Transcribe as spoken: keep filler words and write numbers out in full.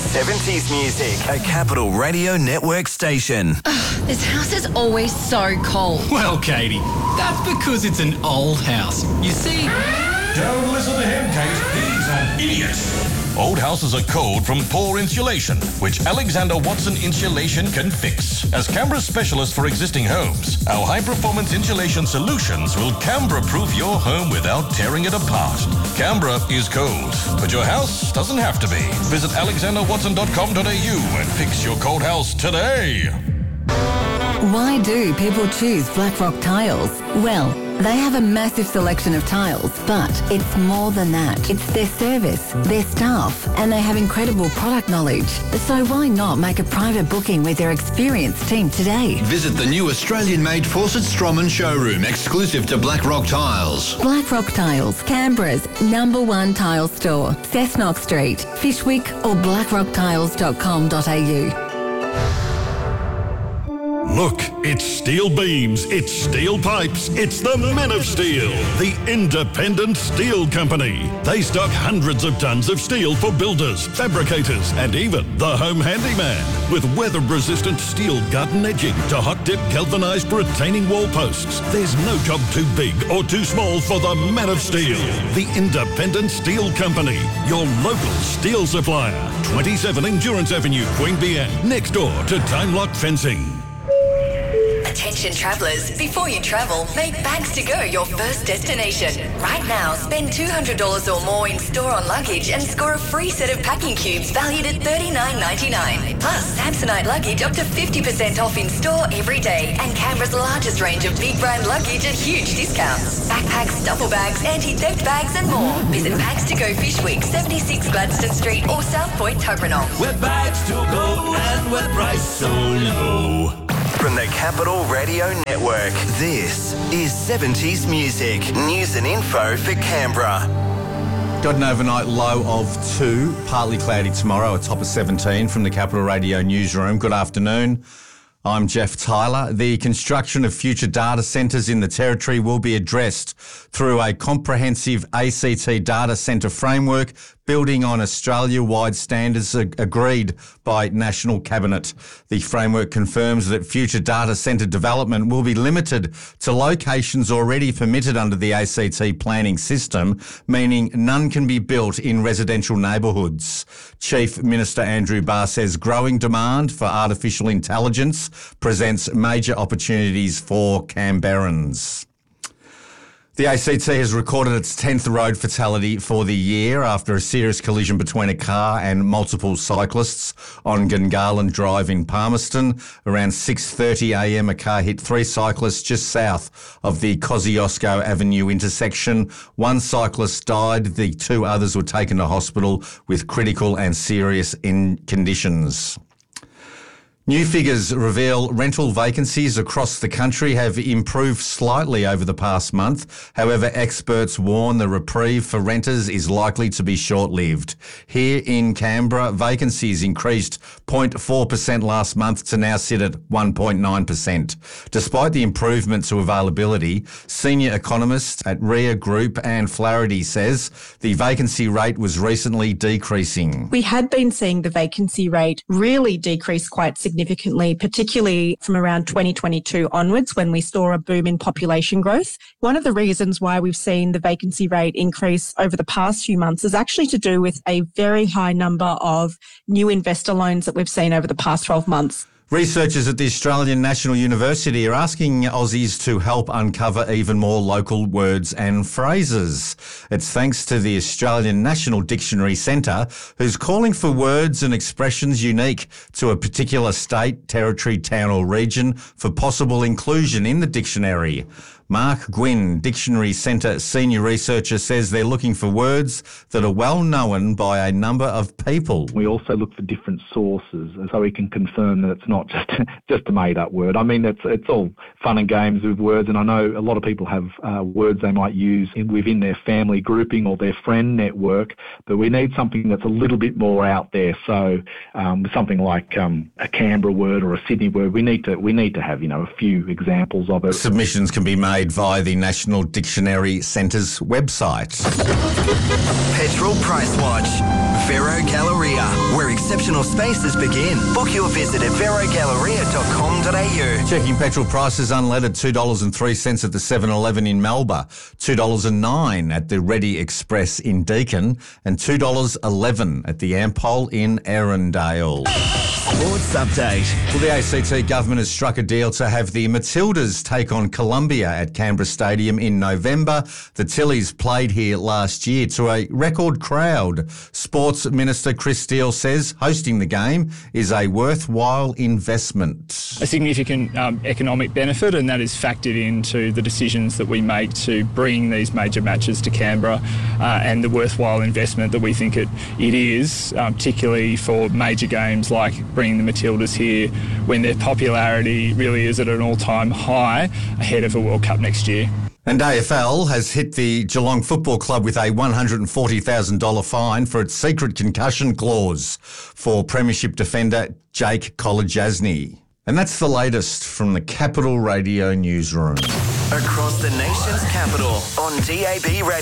seventies music, a Capital Radio Network station. Ugh, this house is always so cold. Well, Katie, that's because it's an old house. You see... Don't listen to him, Kate. He's an idiot. Old houses are cold from poor insulation, which Alexander Watson Insulation can fix. As Canberra's specialist for existing homes, our high-performance insulation solutions will Canberra-proof your home without tearing it apart. Canberra is cold, but your house doesn't have to be. Visit alexander watson dot com dot a u and fix your cold house today. Why do people choose Blackrock Tiles? Well, they have a massive selection of tiles, but it's more than that. It's their service, their staff, and they have incredible product knowledge. So why not make a private booking with their experienced team today? Visit the new Australian-made Fawcett Stroman showroom, exclusive to Blackrock Tiles. Blackrock Tiles, Canberra's number one tile store. Cessnock Street, Fishwick or blackrock tiles dot com dot a u. Look, it's steel beams, it's steel pipes, it's the Men of Steel, the independent steel company. They stock hundreds of tons of steel for builders, fabricators, and even the home handyman. With weather-resistant steel garden edging to hot-dip galvanised retaining wall posts, there's no job too big or too small for the Men of Steel, the independent steel company, your local steel supplier. twenty-seven Endurance Avenue, Queen Anne, next door to Time Lock Fencing. Attention travellers, before you travel, make Bags to Go your first destination. Right now, spend two hundred dollars or more in store on luggage and score a free set of packing cubes valued at thirty-nine ninety-nine. Plus, Samsonite luggage up to fifty percent off in store every day, and Canberra's largest range of big brand luggage at huge discounts. Backpacks, duffel bags, anti-theft bags and more. Visit Bags to Go Fishwick, seventy-six Gladstone Street or South Point Tuggeranong. Where bags to go and where price so low. From the Capital Radio Network, this is seventies music, news and info for Canberra. Got an overnight low of two, partly cloudy tomorrow, a top of seventeen from the Capital Radio newsroom. Good afternoon. I'm Jeff Tyler. The construction of future data centres in the Territory will be addressed through a comprehensive A C T data centre framework building on Australia-wide standards ag- agreed by National Cabinet. The framework confirms that future data centre development will be limited to locations already permitted under the A C T planning system, meaning none can be built in residential neighbourhoods. Chief Minister Andrew Barr says growing demand for artificial intelligence presents major opportunities for Canberrans. The A C T has recorded its tenth road fatality for the year after a serious collision between a car and multiple cyclists on Gungahlin Drive in Palmerston. Around six thirty a m, a car hit three cyclists just south of the Kosciuszko Avenue intersection. One cyclist died. The two others were taken to hospital with critical and serious in conditions. New figures reveal rental vacancies across the country have improved slightly over the past month. However, experts warn the reprieve for renters is likely to be short-lived. Here in Canberra, vacancies increased zero point four percent last month to now sit at one point nine percent. Despite the improvement to availability, senior economist at R I A Group Anne Flaherty says the vacancy rate was recently decreasing. We had been seeing the vacancy rate really decrease quite significantly. significantly, particularly from around twenty twenty-two onwards when we saw a boom in population growth. One of the reasons why we've seen the vacancy rate increase over the past few months is actually to do with a very high number of new investor loans that we've seen over the past twelve months. Researchers at the Australian National University are asking Aussies to help uncover even more local words and phrases. It's thanks to the Australian National Dictionary Centre, who's calling for words and expressions unique to a particular state, territory, town or region for possible inclusion in the dictionary. Mark Gwynn, Dictionary Centre senior researcher, says they're looking for words that are well known by a number of people. We also look for different sources so we can confirm that it's not just just a made-up word. I mean, it's it's all fun and games with words, and I know a lot of people have uh, words they might use in, within their family grouping or their friend network, but we need something that's a little bit more out there. So um, something like um, a Canberra word or a Sydney word, we need to we need to have, you know, a few examples of it. Submissions can be made via the National Dictionary Centre's website. Petrol Price Watch. Vero Galleria, where exceptional Promotional spaces begin. Book your visit at vero galleria dot com dot a u. Checking petrol prices, unleaded two dollars and three cents at the seven eleven in Melba, two dollars and nine at the Ready Express in Deakin, and two dollars and eleven at the Ampol in Erindale. Sports update. Well, the A C T government has struck a deal to have the Matildas take on Columbia at Canberra Stadium in November. The Tillies played here last year to a record crowd. Sports Minister Chris Steele says hosting the game is a worthwhile investment. A significant um, economic benefit, and that is factored into the decisions that we make to bring these major matches to Canberra, uh, and the worthwhile investment that we think it, it is, um, particularly for major games like bringing the Matildas here when their popularity really is at an all-time high ahead of a World Cup next year. And A F L has hit the Geelong Football Club with a one hundred forty thousand dollars fine for its secret concussion clause for Premiership defender Jake Kolodjasny. And that's the latest from the Capital Radio newsroom. Across the nation's capital on D A B Radio.